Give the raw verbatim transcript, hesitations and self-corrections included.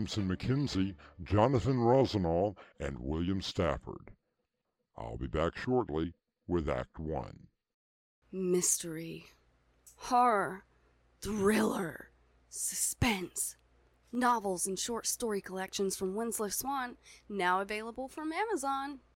Tamsin McKenzie, Jonathan Rosenall, and William Stafford. I'll be back shortly with Act One. Mystery, horror, thriller, suspense. Novels and short story collections from Winslow Swan, now available from Amazon.